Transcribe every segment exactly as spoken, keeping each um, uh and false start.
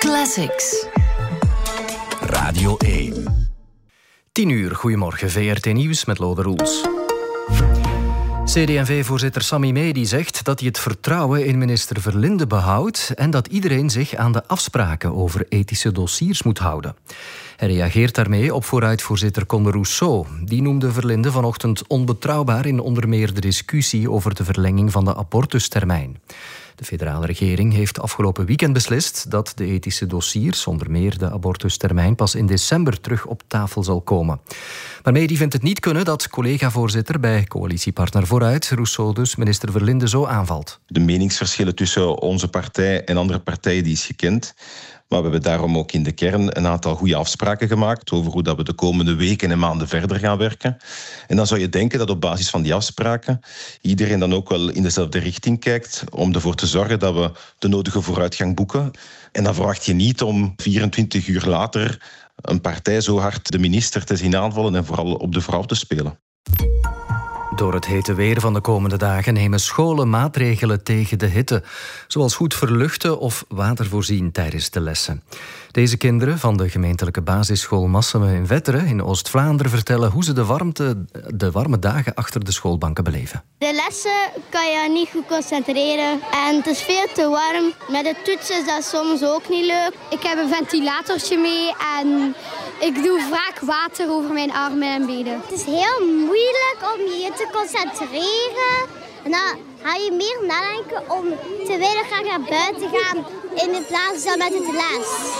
Classics. Radio één. tien uur, goedemorgen, V R T Nieuws met Lode Roels. C D en V-voorzitter Sammy Mehdi zegt dat hij het vertrouwen in minister Verlinde behoudt en dat iedereen zich aan de afspraken over ethische dossiers moet houden. Hij reageert daarmee op vooruitvoorzitter Conde Rousseau. Die noemde Verlinde vanochtend onbetrouwbaar in onder meer de discussie over de verlenging van de abortustermijn. De federale regering heeft afgelopen weekend beslist dat de ethische dossiers, onder meer de abortustermijn, pas in december terug op tafel zal komen. Maar Mehdi vindt het niet kunnen dat collega-voorzitter bij coalitiepartner Vooruit, Rousseau dus, minister Verlinde zo aanvalt. De meningsverschillen tussen onze partij en andere partijen die is gekend. Maar we hebben daarom ook in de kern een aantal goede afspraken gemaakt over hoe dat we de komende weken en maanden verder gaan werken. En dan zou je denken dat op basis van die afspraken iedereen dan ook wel in dezelfde richting kijkt om ervoor te zorgen dat we de nodige vooruitgang boeken. En dan verwacht je niet om vierentwintig uur later een partij zo hard de minister te zien aanvallen en vooral op de vrouw te spelen. Door het hete weer van de komende dagen nemen scholen maatregelen tegen de hitte, zoals goed verluchten of water voorzien tijdens de lessen. Deze kinderen van de gemeentelijke basisschool Masseme in Wetteren in Oost-Vlaanderen vertellen hoe ze de, warmte, de warme dagen achter de schoolbanken beleven. De lessen kan je niet goed concentreren en het is veel te warm. Met de toetsen is dat soms ook niet leuk. Ik heb een ventilatortje mee en ik doe vaak water over mijn armen en benen. Het is heel moeilijk om je te concentreren. En dan ga je meer nadenken om te willen gaan naar buiten gaan in plaats van met het les.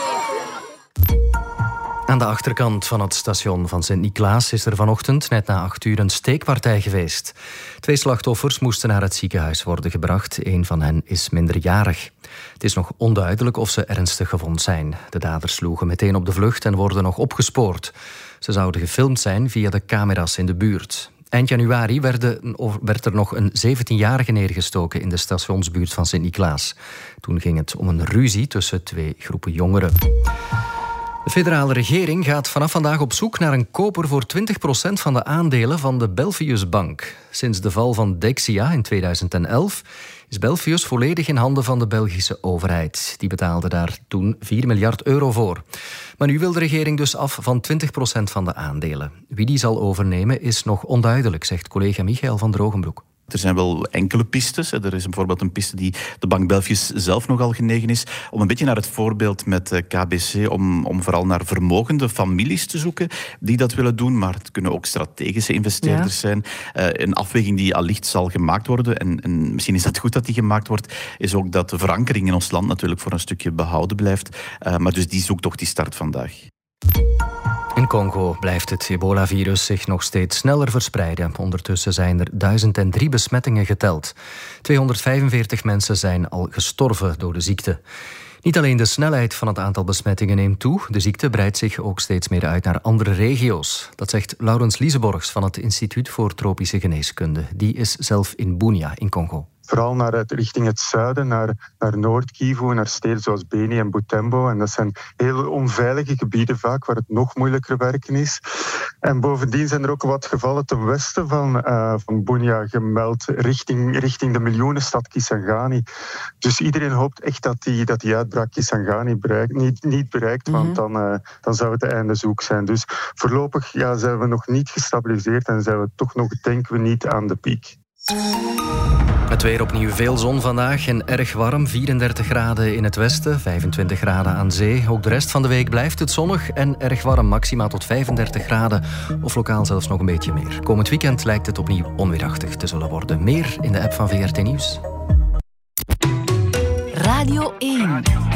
Aan de achterkant van het station van Sint-Niklaas is er vanochtend net na acht uur een steekpartij geweest. Twee slachtoffers moesten naar het ziekenhuis worden gebracht. Een van hen is minderjarig. Het is nog onduidelijk of ze ernstig gewond zijn. De daders sloegen meteen op de vlucht en worden nog opgespoord. Ze zouden gefilmd zijn via de camera's in de buurt. Eind januari werd er nog een zeventienjarige neergestoken in de stationsbuurt van Sint-Niklaas. Toen ging het om een ruzie tussen twee groepen jongeren. De federale regering gaat vanaf vandaag op zoek naar een koper voor twintig procent van de aandelen van de Belfius Bank. Sinds de val van Dexia in tweeduizend elf is Belfius volledig in handen van de Belgische overheid. Die betaalde daar toen vier miljard euro voor. Maar nu wil de regering dus af van twintig procent van de aandelen. Wie die zal overnemen is nog onduidelijk, zegt collega Michael van Drogenbroek. Er zijn wel enkele pistes. Er is bijvoorbeeld een piste die de bank Belfius zelf nogal genegen is om een beetje naar het voorbeeld met K B C, om, om vooral naar vermogende families te zoeken die dat willen doen, maar het kunnen ook strategische investeerders ja. zijn. Uh, een afweging die allicht zal gemaakt worden, en, en misschien is het goed dat die gemaakt wordt, is ook dat de verankering in ons land natuurlijk voor een stukje behouden blijft. Uh, maar dus die zoekt toch die start vandaag. In Congo blijft het ebola-virus zich nog steeds sneller verspreiden. Ondertussen zijn er duizend drie besmettingen geteld. tweehonderdvijfenveertig mensen zijn al gestorven door de ziekte. Niet alleen de snelheid van het aantal besmettingen neemt toe, de ziekte breidt zich ook steeds meer uit naar andere regio's. Dat zegt Laurens Lieseborgs van het Instituut voor Tropische Geneeskunde. Die is zelf in Bunia in Congo. Vooral naar het, richting het zuiden, naar, naar Noord-Kivu, naar steden zoals Beni en Butembo. En dat zijn heel onveilige gebieden vaak, waar het nog moeilijker werken is. En bovendien zijn er ook wat gevallen ten westen van, uh, van Bunia gemeld, richting, richting de miljoenenstad Kisangani. Dus iedereen hoopt echt dat die, dat die uitbraak Kisangani bereikt, niet, niet bereikt, mm-hmm. want dan, uh, dan zou het einde zoek zijn. Dus voorlopig ja, zijn we nog niet gestabiliseerd en zijn we toch nog, denken we, niet aan de piek. Het weer opnieuw veel zon vandaag en erg warm. vierendertig graden in het westen, vijfentwintig graden aan zee. Ook de rest van de week blijft het zonnig en erg warm. Maximaal tot vijfendertig graden of lokaal zelfs nog een beetje meer. Komend weekend lijkt het opnieuw onweerachtig te zullen worden. Meer in de app van V R T Nieuws. Radio één.